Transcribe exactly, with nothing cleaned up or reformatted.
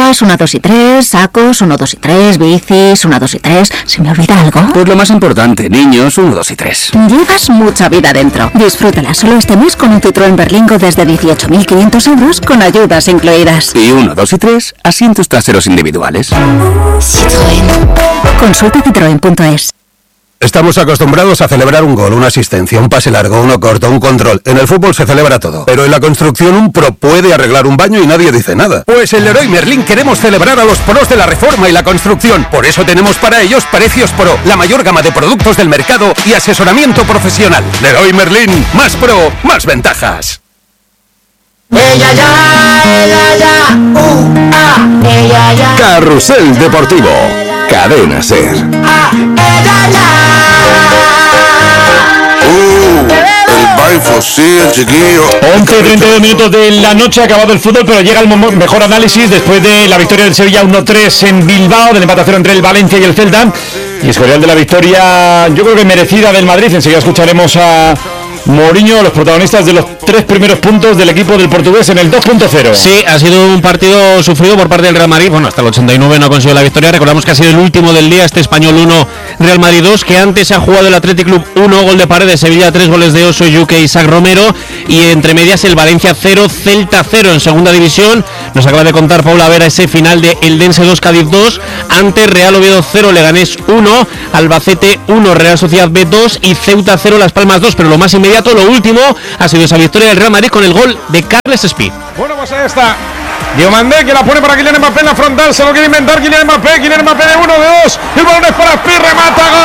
Gafas, una, dos y tres. Sacos, uno, dos y tres. Bicis, una, dos y tres. ¿Se me olvida algo? Pues lo más importante, niños, uno, dos y tres. Llevas mucha vida dentro. Disfrútala solo este mes con un Citroën Berlingo desde dieciocho mil quinientos euros con ayudas incluidas. Y uno, dos y tres, asientos traseros individuales. Citroën. Consulta citroen punto es. Estamos acostumbrados a celebrar un gol, una asistencia, un pase largo, uno corto, un control. En el fútbol se celebra todo. Pero en la construcción un pro puede arreglar un baño y nadie dice nada. Pues en Leroy Merlin queremos celebrar a los pros de la reforma y la construcción. Por eso tenemos para ellos precios pro, la mayor gama de productos del mercado y asesoramiento profesional. Leroy Merlin, más pro, más ventajas. Ella ya, ella ya, uh, ah, ella ya. Carrusel Deportivo, Cadena Ser. Ah, ella ya. Uh, el baifo, sí, el chiquillo. once y treinta y dos minutos de la noche, acabado el fútbol, pero llega el mejor análisis después de la victoria del Sevilla uno tres en Bilbao, del empate a cero entre el Valencia y el Celta. Y escorial de la victoria, yo creo que merecida, del Madrid. Enseguida escucharemos a Mourinho, los protagonistas de los tres primeros puntos del equipo del portugués en el dos punto cero. Sí, ha sido un partido sufrido por parte del Real Madrid. Bueno, hasta el ochenta y nueve no ha conseguido la victoria. Recordamos que ha sido el último del día, este Español uno, Real Madrid dos, que antes ha jugado el Athletic Club uno, gol de Paredes, Sevilla tres, goles de Oso, Yuque y Isaac Romero. Y entre medias el Valencia cero, Celta cero en segunda división. Nos acaba de contar Paula Vera ese final de Eldense dos, Cádiz dos. Antes Real Oviedo cero, Leganés uno, Albacete uno, Real Sociedad B dos y Ceuta cero, Las Palmas dos. Pero lo más inmediato, lo último, ha sido esa victoria del Real Madrid con el gol de Carles Speed. Bueno, pues ahí está Diomandé, que la pone para Kylian Mbappé en la frontal. Se lo quiere inventar Kylian Mbappé. Kylian Mbappé de uno, de dos. El balón es para Speed, remata, gol.